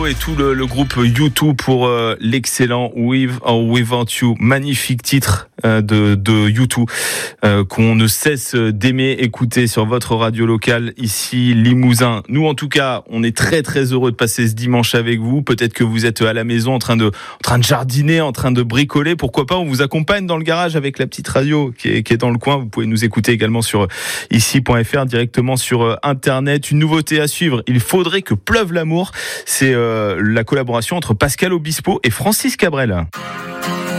Renaud et tout le groupe U2 pour l'excellent With or Without You. Magnifique titre de U2 qu'on ne cesse d'aimer écouter sur votre radio locale ici Limousin. Nous en tout cas, on est très très heureux de passer ce dimanche avec vous. Peut-être que vous êtes à la maison en train de jardiner, en train de bricoler. Pourquoi pas, on vous accompagne dans le garage avec la petite radio qui est dans le coin. Vous pouvez nous écouter également sur ici.fr, directement sur Internet. Une nouveauté à suivre, il faudrait que pleuve l'amour. C'est la collaboration entre Pascal Obispo et Francis Cabrel.